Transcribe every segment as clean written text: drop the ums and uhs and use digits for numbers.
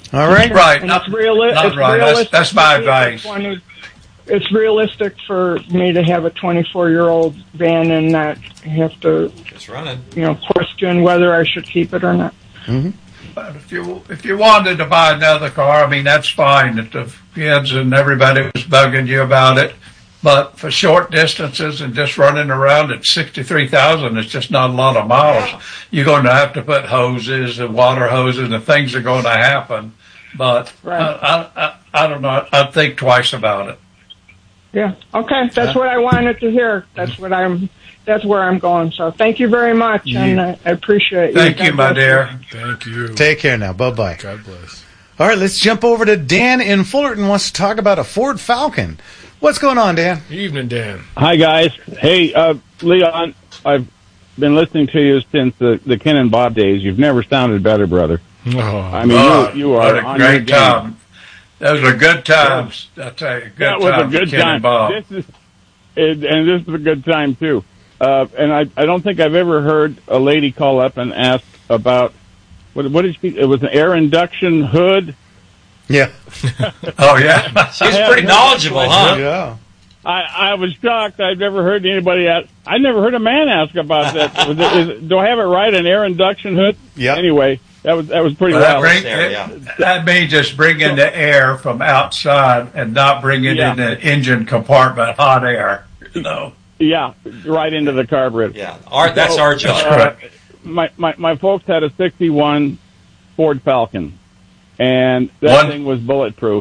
All right. Right. And Not it's right. realistic. That's my advice. It's realistic for me to have a 24-year-old van and not have to Just running. Question whether I should keep it or not. Mm-hmm. But if you wanted to buy another car, I mean, that's fine. That the kids and everybody was bugging you about it. But for short distances and just running around at 63,000, it's just not a lot of miles. Yeah. You're going to have to put hoses and water hoses and things are going to happen. But right. I don't know. I'd think twice about it. Yeah. Okay. That's what I wanted to hear. That's where I'm going. So thank you very much, and I appreciate you. Thank you, my dear. Thank you. Take care now. Bye-bye. God bless. All right, let's jump over to Dan in Fullerton. Wants to talk about a Ford Falcon. What's going on, Dan? Evening, Dan. Hi, guys. Hey, Leon, I've been listening to you since the Ken and Bob days. You've never sounded better, brother. Oh. I mean, you are what a on great your time. game. Those were good times. I'll tell you, that was a good time. This is a good time too. And I don't think I've ever heard a lady call up and ask about what did she? It was an air induction hood. Yeah. Oh yeah. She's pretty knowledgeable, huh? Yeah. I was shocked. I've never heard anybody ask. I never heard a man ask about that. Do I have it right? An air induction hood? Yeah. Anyway. That was pretty well. That, that means just bring in the air from outside and not bring it in the engine compartment, hot air. Yeah, right into the carburetor. Yeah, that's our job. My folks had a '61 Ford Falcon, and that thing was bulletproof.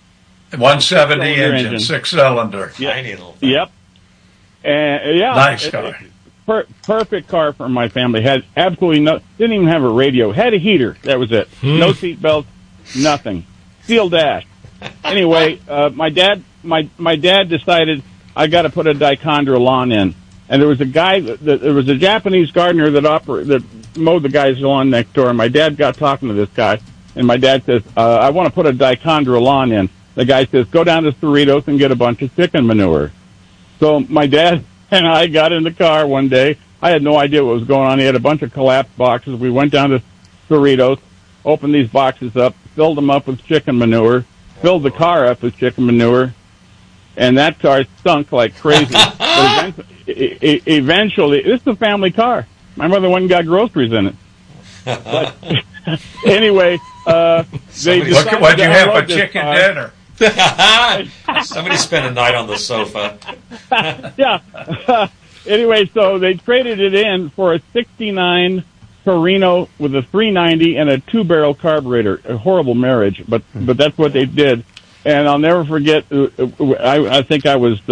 170 engine, 6-cylinder. Yeah. Tiny little thing. Yep. And nice car. Perfect car for my family. Had absolutely didn't even have a radio. Had a heater. That was it. No seat belts. Nothing. Steel dash. Anyway, my dad decided I got to put a Dicondra lawn in, and there was a guy. There was a Japanese gardener that mowed the guy's lawn next door. And my dad got talking to this guy, and my dad says, "I want to put a Dicondra lawn in." The guy says, "Go down to Cerritos and get a bunch of chicken manure." So my dad and I got in the car one day. I had no idea what was going on. He had a bunch of collapsed boxes. We went down to Cerritos, opened these boxes up, filled them up with chicken manure, filled the car up with chicken manure, and that car stunk like crazy. But eventually, this is a family car. My mother went and got groceries in it. But anyway, they decided what'd you have for chicken dinner? Somebody spent a night on the sofa. Yeah. Anyway, so they traded it in for a '69 Torino with a 390 and a 2-barrel carburetor. A horrible marriage, but that's what they did. And I'll never forget. I think I was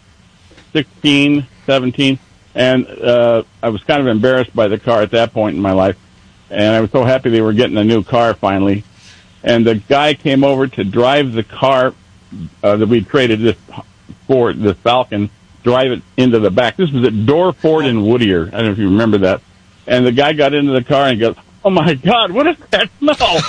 16, 17, and I was kind of embarrassed by the car at that point in my life. And I was so happy they were getting a new car finally. And the guy came over to drive the car that we traded this Falcon, drive it into the back. This was at Door Ford in Whittier. I don't know if you remember that. And the guy got into the car and goes, "Oh my God, what is that smell?"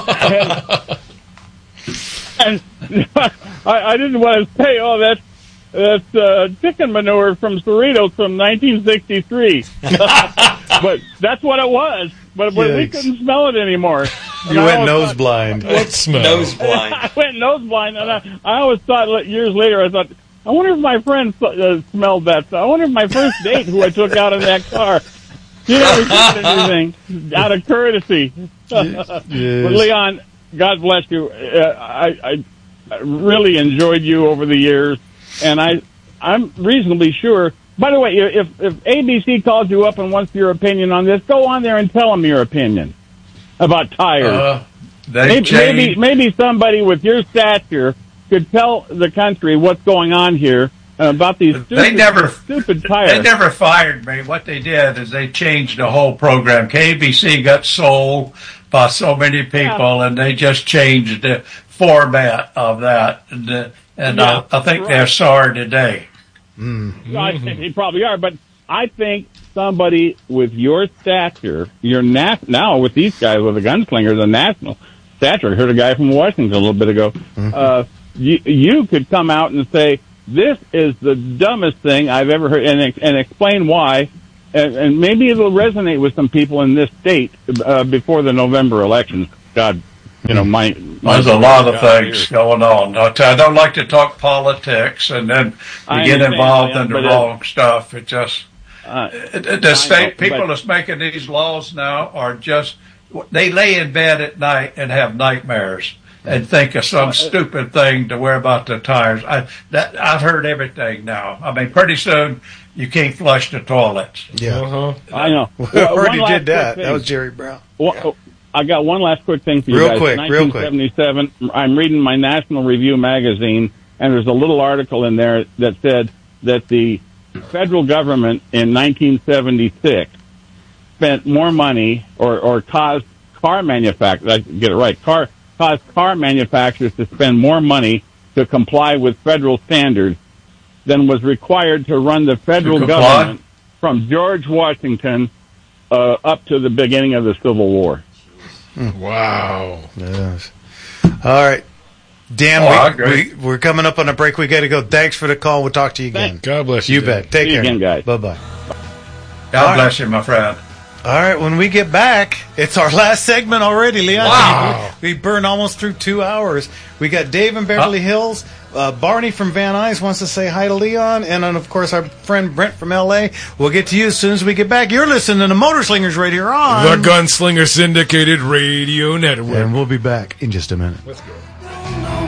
and I didn't want to say, "Oh, that's chicken manure from Cerritos from 1963." But that's what it was. But we couldn't smell it anymore. You went nose blind. What smell? Nose blind. I went nose blind, and I always thought years later, I thought, I wonder if my friend smelled that. I wonder if my first date, who I took out in that car, she never said anything out of courtesy. Yes. But Leon, God bless you. I really enjoyed you over the years, and I'm reasonably sure. By the way, if ABC calls you up and wants your opinion on this, go on there and tell them your opinion about tires. Maybe somebody with your stature could tell the country what's going on here about these stupid tires. They never fired me. What they did is they changed the whole program. KBC got sold by so many people, and they just changed the format of that. And I think they're sorry today. I think they probably are, but I think somebody with your stature, now with these guys with the gunslingers, the national stature. I heard a guy from Washington a little bit ago. You could come out and say, "This is the dumbest thing I've ever heard," and explain why, and maybe it'll resonate with some people in this state before the November elections. God You know, there's a lot of things going on. I don't like to talk politics, and then you get involved in the wrong stuff. It just the state people that's making these laws now are just they lay in bed at night and have nightmares and think of some stupid thing to worry about the tires. I've heard everything now. I mean, pretty soon you can't flush the toilets. Yeah, I know. We already did that. That was Jerry Brown. I got one last quick thing for you real guys. Quick. 1977, I'm reading my National Review magazine, and there's a little article in there that said that the federal government in 1976 spent more money or caused car manufacturers, I get it right, caused car manufacturers to spend more money to comply with federal standards than was required to run the federal government from George Washington up to the beginning of the Civil War. Wow. Yes. All right. Dan, we're coming up on a break. We got to go. Thanks for the call. We'll talk to you again. God bless you. You bet. Take care. Again, guys. Bye-bye. God bless you, my friend. All right, when we get back, it's our last segment already, Leon. Wow. We burned almost through 2 hours. We got Dave in Beverly Hills. Barney from Van Nuys wants to say hi to Leon. And then, of course, our friend Brent from L.A. We'll get to you as soon as we get back. You're listening to the Motorslingers right here on the Gunslinger Syndicated Radio Network. And we'll be back in just a minute. Let's go.